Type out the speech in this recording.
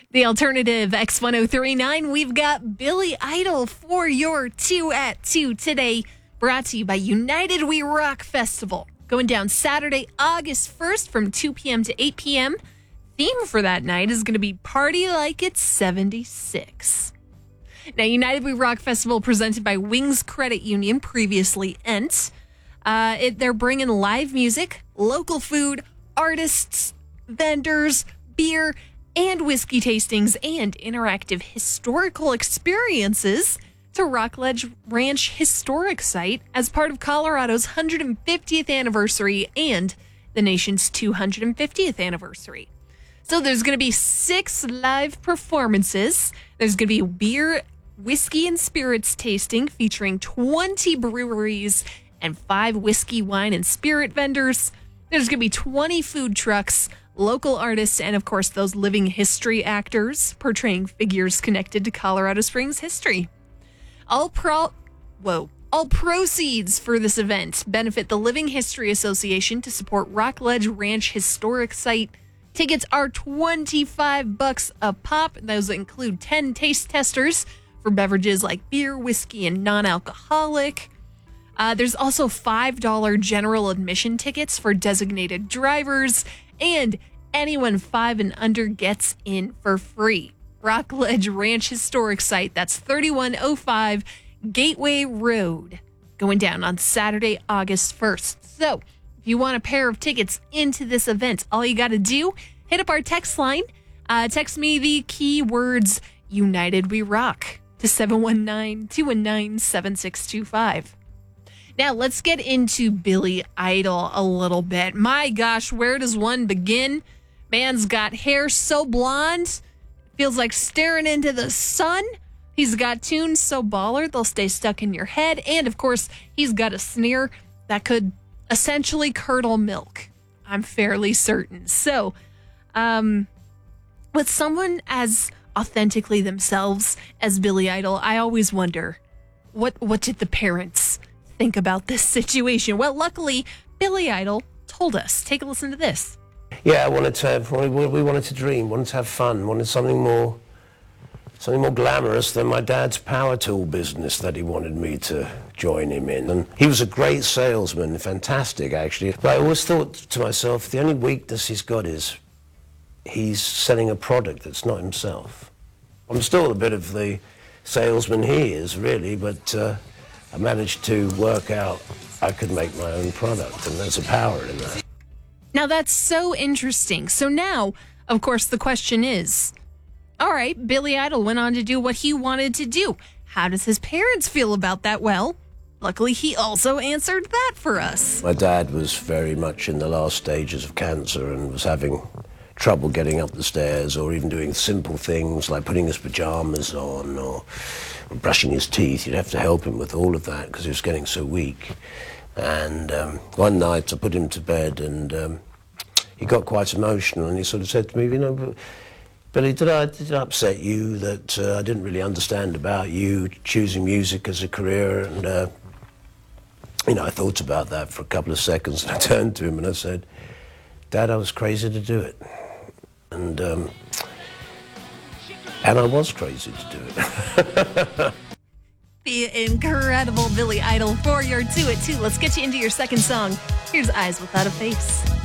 The alternative X1039, we've got Billy Idol for your 2 at 2 today, brought to you by United We Rock Festival. Going down Saturday, August 1st from 2 p.m. to 8 p.m. Theme for that night is going to be Party Like It's 76. Now, United We Rock Festival presented by Wings Credit Union, previously ENT. They're bringing live music, local food, artists, vendors, beer, and whiskey tastings and interactive historical experiences to Rockledge Ranch Historic Site as part of Colorado's 150th anniversary and the nation's 250th anniversary. So there's going to be 6 live performances. There's going to be beer, whiskey, and spirits tasting featuring 20 breweries and 5 whiskey, wine, and spirit vendors. There's going to be 20 food trucks, local artists, and of course those living history actors portraying figures connected to Colorado Springs history. All proceeds for this event benefit the Living History Association to support Rockledge Ranch Historic Site. Tickets are $25 a pop. Those include 10 taste testers for beverages like beer, whiskey, and non-alcoholic. There's also $5 general admission tickets for designated drivers, and anyone 5 and under gets in for free. Rockledge Ranch Historic Site, that's 3105 Gateway Road, going down on Saturday, August 1st. So, if you want a pair of tickets into this event, all you got to do, hit up our text line. Text me the keywords United We Rock to 719-219-7625. Now, let's get into Billy Idol a little bit. My gosh, where does one begin? Man's got hair so blonde, feels like staring into the sun. He's got tunes so baller, they'll stay stuck in your head. And, of course, he's got a sneer that could essentially curdle milk. I'm fairly certain. So, with someone as authentically themselves as Billy Idol, I always wonder, what did the parents think about this situation? Well, luckily, Billy Idol told us. Take a listen to this. Yeah, we wanted to dream, wanted to have fun, wanted something more glamorous than my dad's power tool business that he wanted me to join him in. And he was a great salesman, fantastic actually. But I always thought to myself, the only weakness he's got is he's selling a product that's not himself. I'm still a bit of the salesman he is, really, but I managed to work out I could make my own product, and there's a power in that. Now, that's so interesting. So now, of course, the question is, all right, Billy Idol went on to do what he wanted to do. How does his parents feel about that? Well, luckily, he also answered that for us. My dad was very much in the last stages of cancer and was having trouble getting up the stairs or even doing simple things like putting his pajamas on or brushing his teeth. You'd have to help him with all of that because he was getting so weak. And one night I put him to bed and he got quite emotional and he sort of said to me, you know, Billy, did it upset you that I didn't really understand about you choosing music as a career? And, I thought about that for a couple of seconds and I turned to him and I said, Dad, I was crazy to do it. And I was crazy to do it. The incredible Billy Idol for your 2 at 2. Let's get you into your second song. Here's Eyes Without a Face.